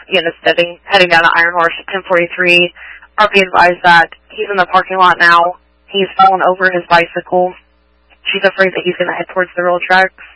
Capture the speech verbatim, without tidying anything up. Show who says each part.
Speaker 1: units heading, heading down to Iron Horse at ten forty-three. R P advised that he's in the parking lot now. He's fallen over his bicycle. She's afraid that he's going to head towards the rail tracks.